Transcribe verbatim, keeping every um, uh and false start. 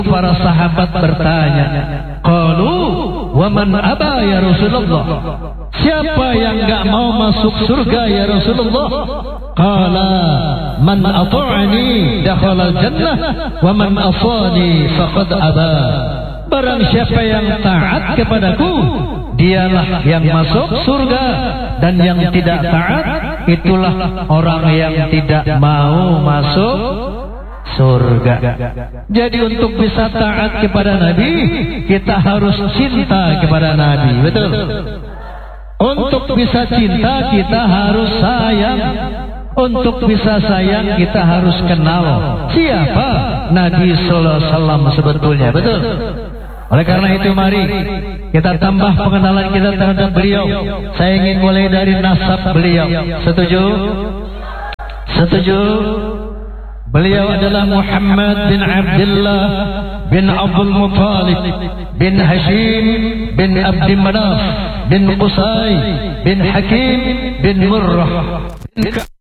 para sahabat bertanya, qalu wa man aba ya Rasulullah, siapa yang enggak mau masuk surga ya Rasulullah? Qala man ata'ani dakhala jannah wa man asani faqad aba. Barang siapa yang taat kepadaku, dialah yang masuk surga, dan yang tidak taat itulah orang yang tidak mau masuk surga. Jadi untuk bisa taat kepada Nabi, kita harus cinta kepada Nabi, betul? Untuk bisa cinta kita harus sayang. Untuk bisa sayang kita harus kenal siapa Nabi Sallallahu Alaihi Wasallam sebetulnya, betul? Oleh karena itu mari kita tambah pengenalan kita terhadap beliau. Saya ingin mulai dari nasab beliau. Setuju? Setuju? Beliau adalah Muhammad bin Abdullah bin Abdul Muttalib bin Hashim bin Abdi Manaf bin Qusay bin Hakim bin Murrah bin